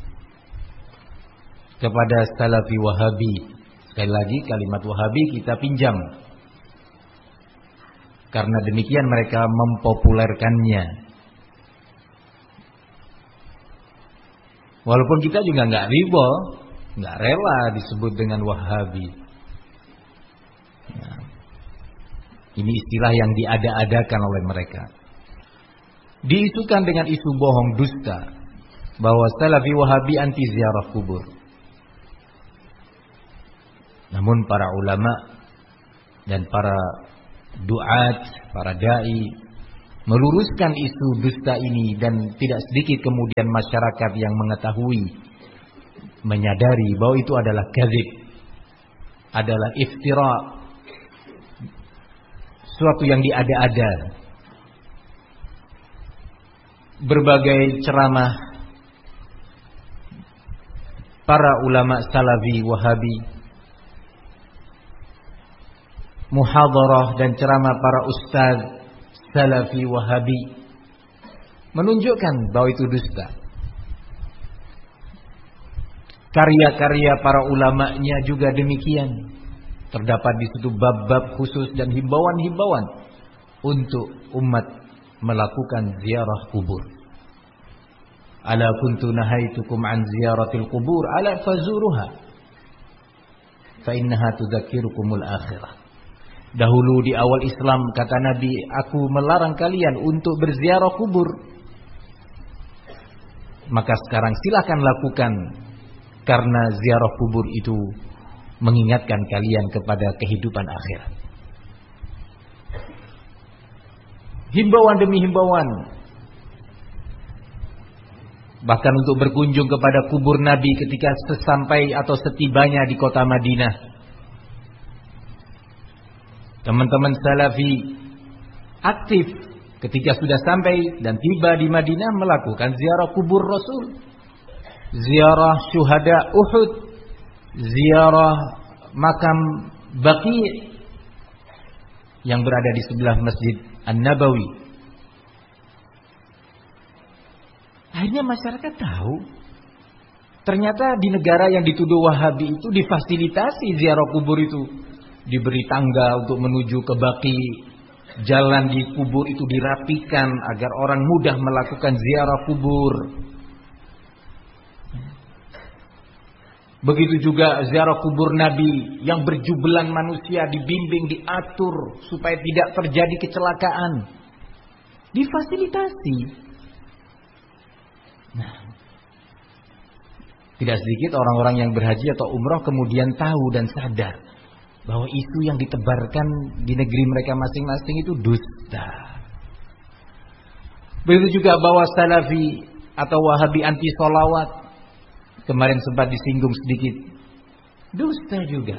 kepada Salafi Wahabi. Sekali lagi, kalimat Wahabi kita pinjam, karena demikian mereka mempopulerkannya. Walaupun kita juga nggak riba, nggak rela disebut dengan Wahabi. Nah, ini istilah yang diada-adakan oleh mereka. Diisukan dengan isu bohong dusta bahwa Salafi Wahabi anti ziarah kubur. Namun para ulama dan para duat, para dai meluruskan isu dusta ini, dan tidak sedikit kemudian masyarakat yang mengetahui, menyadari bahwa itu adalah kadzib, adalah iftira, suatu yang diada-ada. Berbagai ceramah para ulama salafi wahabi, muhadarah dan ceramah para ustaz salafi wahabi menunjukkan bahwa itu dusta. Karya-karya para ulamanya juga demikian. Terdapat di situ bab-bab khusus dan himbauan-himbauan untuk umat melakukan ziarah kubur. Ala kuntu nahaitukum an ziyaratil kubur ala fazuruha fa innaha tudzakirukumul akhirah. Dahulu di awal Islam kata Nabi, aku melarang kalian untuk berziarah kubur. Maka sekarang silakan lakukan, karena ziarah kubur itu mengingatkan kalian kepada kehidupan akhirat. Himbauan demi himbauan. Bahkan untuk berkunjung kepada kubur Nabi ketika sesampai atau setibanya di kota Madinah. Teman-teman salafi aktif ketika sudah sampai dan tiba di Madinah melakukan ziarah kubur Rasul. Ziarah syuhada Uhud, ziarah makam Baqi' yang berada di sebelah Masjid An-Nabawi. Akhirnya masyarakat tahu, ternyata di negara yang dituduh Wahabi itu difasilitasi ziarah kubur itu. Diberi tangga untuk menuju ke Baqi', jalan di kubur itu dirapikan agar orang mudah melakukan ziarah kubur. Begitu juga ziarah kubur Nabi yang berjubelan manusia dibimbing, diatur supaya tidak terjadi kecelakaan. Difasilitasi. Nah, tidak sedikit orang-orang yang berhaji atau umrah kemudian tahu dan sadar bahwa isu yang ditebarkan di negeri mereka masing-masing itu dusta. Begitu juga bahwa salafi atau wahabi anti sholawat, kemarin sempat disinggung sedikit, dusta juga.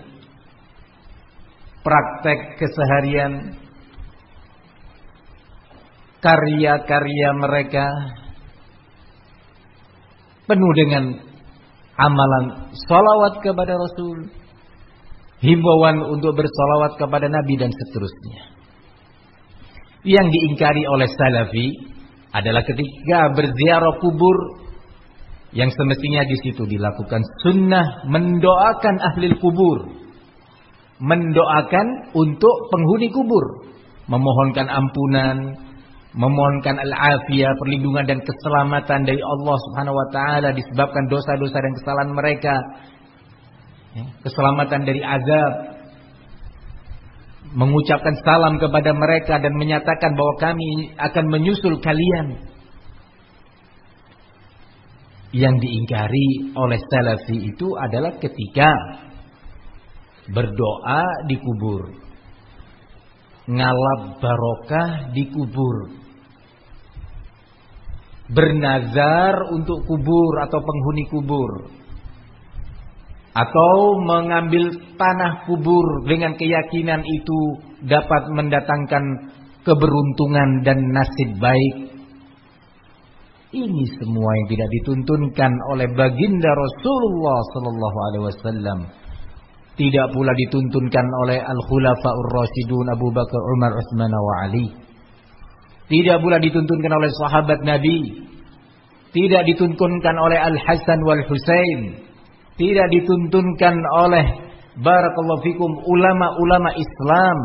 Praktek keseharian, karya-karya mereka penuh dengan amalan sholawat kepada Rasul, himbauan untuk bersolawat kepada Nabi dan seterusnya. Yang diingkari oleh salafi adalah ketika berziarah kubur, yang semestinya di situ dilakukan sunnah mendoakan ahli kubur, mendoakan untuk penghuni kubur, memohonkan ampunan, memohonkan al-afiyah, perlindungan dan keselamatan dari Allah Subhanahu wa taala disebabkan dosa-dosa dan kesalahan mereka. Keselamatan dari azab, mengucapkan salam kepada mereka dan menyatakan bahwa kami akan menyusul kalian. Yang diingkari oleh salafi itu adalah ketika berdoa di kubur, ngalap barokah di kubur, bernazar untuk kubur atau penghuni kubur, atau mengambil tanah kubur dengan keyakinan itu dapat mendatangkan keberuntungan dan nasib baik. Ini semua yang tidak dituntunkan oleh baginda Rasulullah sallallahu alaihi wasallam. Tidak pula dituntunkan oleh al-khulafa'ur rasyidun Abu Bakar, Umar, Utsman wa Ali. Tidak pula dituntunkan oleh sahabat Nabi. Tidak dituntunkan oleh Al-Hasan wal Husain. Tidak dituntunkan oleh barakallahu fikum ulama-ulama Islam.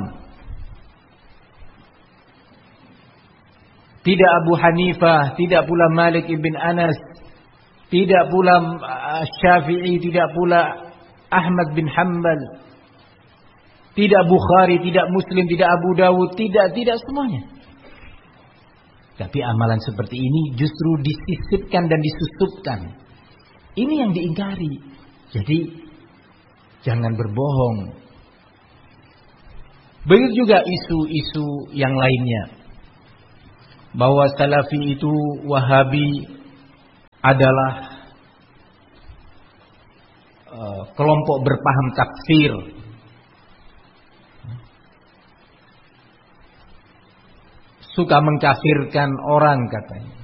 Tidak Abu Hanifah, tidak pula Malik ibn Anas, tidak pula Syafi'i, tidak pula Ahmad bin Hanbal, tidak Bukhari, tidak Muslim, tidak Abu Dawud, tidak, tidak semuanya. Tapi amalan seperti ini justru disisipkan dan disusupkan. Ini yang diingkari. Jadi Jangan berbohong. Begitu juga isu-isu yang lainnya, bahwa Salafi itu, Wahabi adalah uh, kelompok berpaham takfir. Suka mengkafirkan orang katanya.